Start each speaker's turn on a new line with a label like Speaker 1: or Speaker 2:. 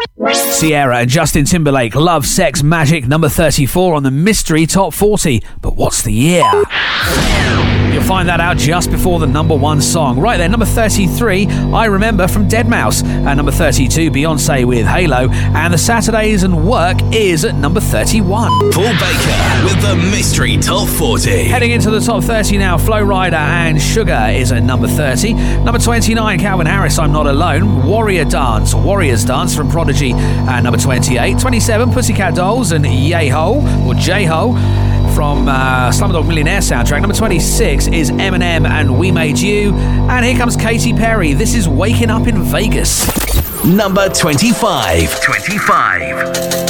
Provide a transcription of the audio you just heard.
Speaker 1: Sierra and Justin Timberlake, Love, Sex, Magic, number 34 on the Mystery Top 40. But what's the year? You'll find that out just before the number one song. Right there, number 33, I Remember from Deadmau5. And number 32, Beyonce with Halo. And the Saturdays and Work is at number 31.
Speaker 2: Paul Baker with the Mystery Top 40.
Speaker 1: Heading into the top 30 now, Flo Rida and Sugar is at number 30. Number 29, Calvin Harris, I'm Not Alone. Warriors Dance from Prodigy at number 28. 27, Pussycat Dolls and J-Ho from Slumdog Millionaire soundtrack. Number 26 is Eminem and We Made You. And here comes Katy Perry. This is Waking Up in Vegas.
Speaker 2: Number 25.